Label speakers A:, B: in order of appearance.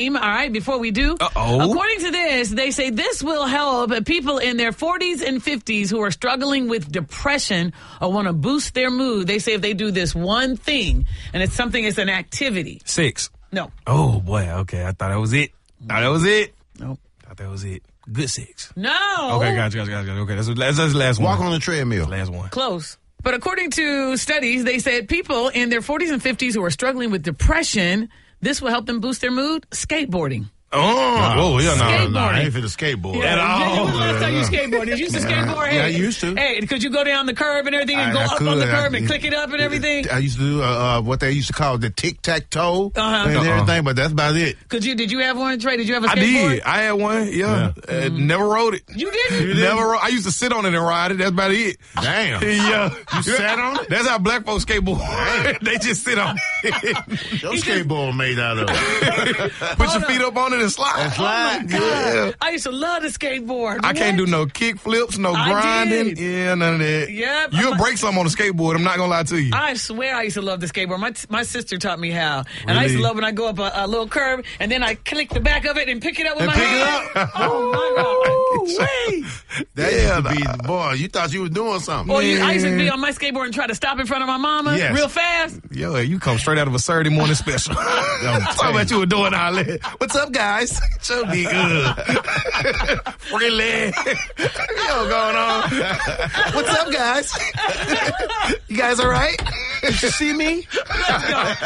A: All right, before we do, according to this, they say this will help people in their 40s and 50s who are struggling with depression or want to boost their mood. They say if they do this one thing, and it's an activity.
B: Sex.
A: No.
B: Oh, boy. Okay, I thought that was it.
A: Nope.
B: Thought that was it. Good sex.
A: No.
B: Okay, gotcha. Okay, that's the last one.
C: Walk on the treadmill.
B: Last one.
A: Close. But according to studies, they said people in their 40s and 50s who are struggling with depression, this will help them boost their mood. Skateboarding.
B: Oh, yeah,
C: no, I ain't for the skateboard.
A: At all. When last time you skateboarded? You used to skateboard? Hey,
C: yeah, I used to.
A: Hey, could you go down the curb and everything and go up on the curb and click it up and everything?
C: I used to do what they used to call the tic-tac-toe and
A: Uh-huh.
C: everything, but that's about it.
A: Did you have one, Trey? Did you have a skateboard?
B: I did. I had one, yeah. Never rode it.
A: You didn't?
B: Never rode. I used to sit on it and ride it. That's about it.
C: Damn.
B: Yeah.
C: You sat on it?
B: That's how black folks skateboard. They just sit on it.
C: Your skateboard made out of it.
B: Put your feet up on it and slide.
C: And slide.
A: Oh my God.
B: Yeah.
A: I used to love the skateboard.
B: I can't do no kick flips, no grinding.
A: did.
B: Yeah, none of that.
A: Yep.
B: You'll break something on the skateboard. I'm not going to lie to you.
A: I swear I used to love the skateboard. My sister taught me how. And I used to love when I go up a little curb and then I click the back of it and pick it up with my hand. Oh, my God. Wait.
C: That used to be, boy, you thought you was doing something.
A: Or I used to be on my skateboard and try to stop in front of my mama real fast.
B: Yo, you come straight out of a Saturday morning special. Talk about you were doing all that. What's up, guys? Show me good. Really? Yo, going on? What's up, guys? You guys all right? You see me?